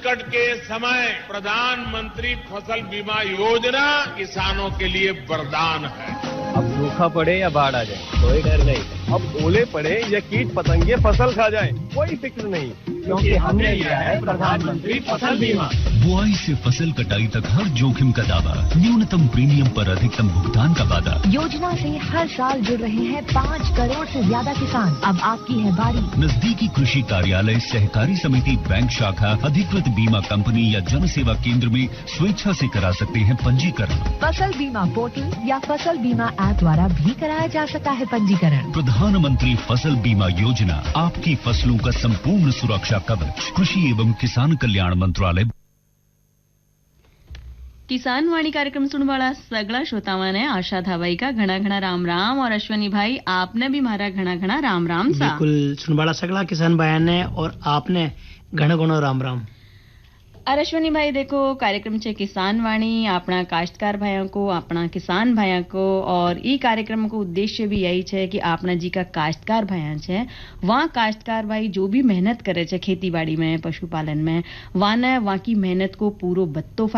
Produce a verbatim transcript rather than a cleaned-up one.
संकट के समय प्रधानमंत्री फसल बीमा योजना किसानों के लिए वरदान है। अब सूखा पड़े या बाढ़ आ जाए कोई डर नहीं। अब ओले पड़े या कीट पतंगे फसल खा जाए कोई फिक्र नहीं, क्योंकि हमने लिया है प्रधानमंत्री फसल बीमा। बुआई से फसल कटाई तक हर जोखिम का दावा, न्यूनतम प्रीमियम पर अधिकतम भुगतान का वादा। योजना से हर साल जुड़ रहे हैं पाँच करोड़ से ज्यादा किसान। अब आपकी है बारी। नजदीकी कृषि कार्यालय, सहकारी समिति, बैंक शाखा, अधिकृत बीमा कंपनी या जन सेवा केंद्र में स्वेच्छा से करा सकते हैं पंजीकरण। फसल बीमा पोर्टल या फसल बीमा ऐप द्वारा भी कराया जा सकता है पंजीकरण। प्रधानमंत्री फसल बीमा योजना, आपकी फसलों का संपूर्ण सुरक्षा कवच। कृषि एवं किसान कल्याण मंत्रालय। किसान वाणी कार्यक्रम सुनने वाला सगला श्रोताओं ने आशा धावाई का घना घना राम राम और अश्वनी भाई आपने भी मारा घना घना राम राम सा। बिल्कुल सुनने वाला सगला किसान भाई ने और आपने घना घना राम राम। और अश्वनी भाई देखो कार्यक्रम છે કિસાન વાણી આપણા કાશ્તકાર ભાઈઓ को આપણા किसान भाइयों को और ई कार्यक्रम को उद्देश्य भी यही है कि आपना जी का काश्तकार भाइयां है वहाँ काश्तकार भाई जो भी मेहनत करे છે ખેતીવાડી में पशुपालन में वहाँ ने वहाँ की मेहनत को पूरो बत्तो